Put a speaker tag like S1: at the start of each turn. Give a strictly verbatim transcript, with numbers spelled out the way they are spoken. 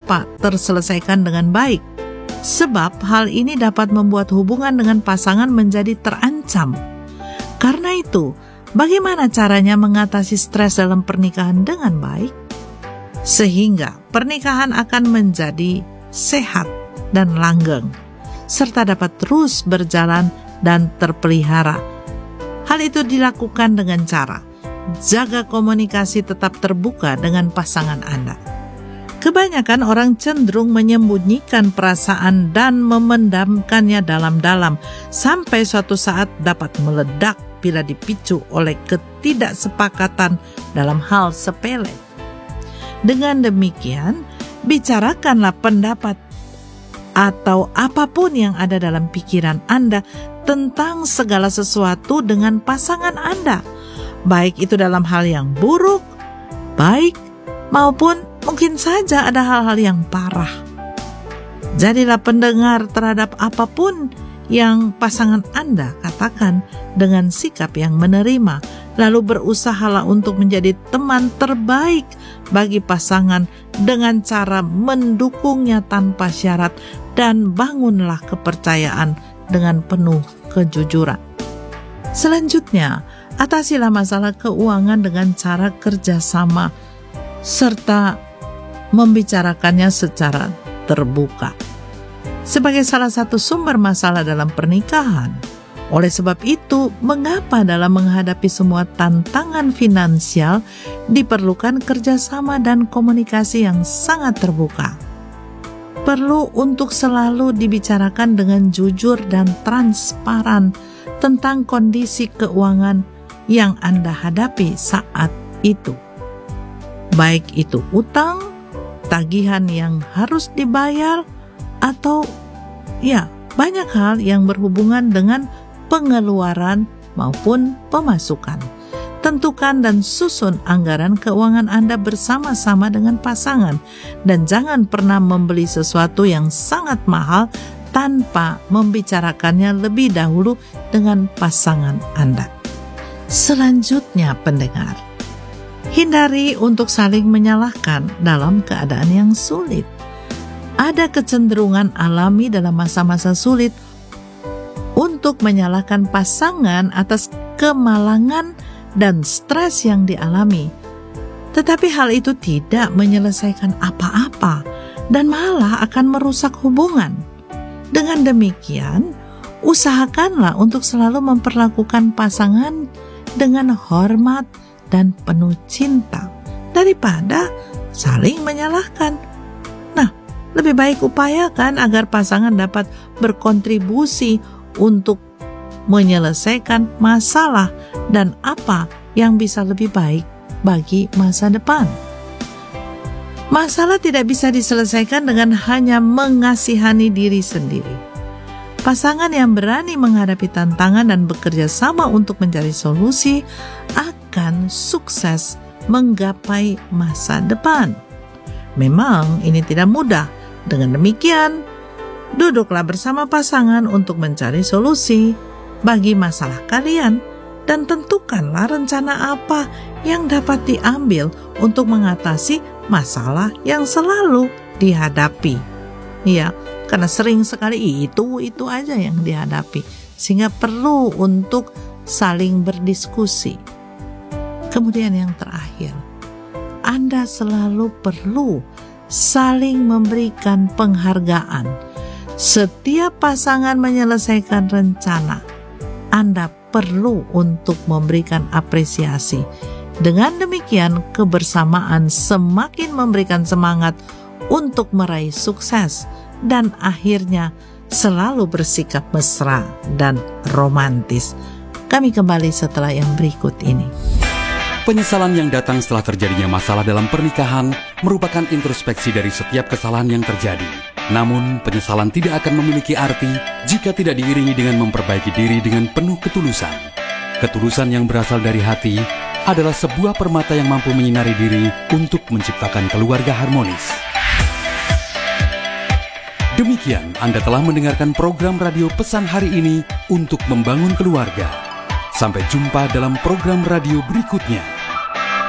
S1: dapat terselesaikan dengan baik. Sebab hal ini dapat membuat hubungan dengan pasangan menjadi terancam. Karena itu, bagaimana caranya mengatasi stres dalam pernikahan dengan baik? Sehingga pernikahan akan menjadi sehat dan langgeng, serta dapat terus berjalan dan terpelihara. Hal itu dilakukan dengan cara jaga komunikasi tetap terbuka dengan pasangan Anda. Kebanyakan orang cenderung menyembunyikan perasaan dan memendamkannya dalam-dalam sampai suatu saat dapat meledak bila dipicu oleh ketidaksepakatan dalam hal sepele. Dengan demikian, bicarakanlah pendapat atau apapun yang ada dalam pikiran Anda tentang segala sesuatu dengan pasangan Anda, baik itu dalam hal yang buruk, baik, maupun mungkin saja ada hal-hal yang parah. Jadilah pendengar terhadap apapun yang pasangan Anda katakan dengan sikap yang menerima, lalu berusahalah untuk menjadi teman terbaik bagi pasangan dengan cara mendukungnya tanpa syarat dan bangunlah kepercayaan dengan penuh kejujuran. Selanjutnya, atasilah masalah keuangan dengan cara kerjasama serta membicarakannya secara terbuka. Sebagai salah satu sumber masalah dalam pernikahan, oleh sebab itu, mengapa dalam menghadapi semua tantangan finansial diperlukan kerjasama dan komunikasi yang sangat terbuka? Perlu untuk selalu dibicarakan dengan jujur dan transparan tentang kondisi keuangan yang Anda hadapi saat itu. Baik itu utang, tagihan yang harus dibayar, atau ya banyak hal yang berhubungan dengan pengeluaran maupun pemasukan. Tentukan dan susun anggaran keuangan Anda bersama-sama dengan pasangan, dan jangan pernah membeli sesuatu yang sangat mahal tanpa membicarakannya lebih dahulu dengan pasangan Anda. Selanjutnya, pendengar, hindari untuk saling menyalahkan dalam keadaan yang sulit. Ada kecenderungan alami dalam masa-masa sulit untuk menyalahkan pasangan atas kemalangan dan stres yang dialami. Tetapi hal itu tidak menyelesaikan apa-apa dan malah akan merusak hubungan. Dengan demikian, usahakanlah untuk selalu memperlakukan pasangan dengan hormat dan penuh cinta daripada saling menyalahkan. Nah, lebih baik upayakan agar pasangan dapat berkontribusi untuk menyelesaikan masalah dan apa yang bisa lebih baik bagi masa depan. Masalah tidak bisa diselesaikan dengan hanya mengasihani diri sendiri. Pasangan yang berani menghadapi tantangan dan bekerja sama untuk mencari solusi akan sukses menggapai masa depan. Memang ini tidak mudah. Dengan demikian, duduklah bersama pasangan untuk mencari solusi bagi masalah kalian dan tentukanlah rencana apa yang dapat diambil untuk mengatasi masalah yang selalu dihadapi. Ya, karena sering sekali itu-itu aja yang dihadapi, sehingga perlu untuk saling berdiskusi. Kemudian yang terakhir, Anda selalu perlu saling memberikan penghargaan. Setiap pasangan menyelesaikan rencana, Anda perlu untuk memberikan apresiasi. Dengan demikian, kebersamaan semakin memberikan semangat untuk meraih sukses dan akhirnya selalu bersikap mesra dan romantis. Kami kembali setelah yang berikut ini.
S2: Penyesalan yang datang setelah terjadinya masalah dalam pernikahan merupakan introspeksi dari setiap kesalahan yang terjadi. Namun, penyesalan tidak akan memiliki arti jika tidak diiringi dengan memperbaiki diri dengan penuh ketulusan. Ketulusan yang berasal dari hati adalah sebuah permata yang mampu menyinari diri untuk menciptakan keluarga harmonis. Demikian, Anda telah mendengarkan program radio Pesan Hari ini untuk membangun keluarga. Sampai jumpa dalam program radio berikutnya.